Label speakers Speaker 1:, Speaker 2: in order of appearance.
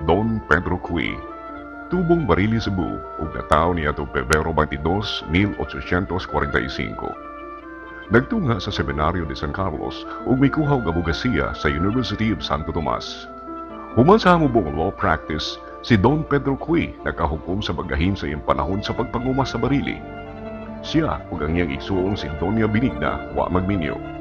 Speaker 1: Don Pedro Cui. Tubong barili Cebu ug nataw niya to Pebrero 22, 1845. Nagtunga sa Seminaryo de San Carlos ug mikuhaw nga abogasiya sa University of Santo Tomas. Human sa hamubong law practice, si Don Pedro Cui nakahukom sa bagahin sa iyang panahon sa pagpanguma sa barili. Siya ug ang iyang igsuong si Doña Benigna wa magminyo.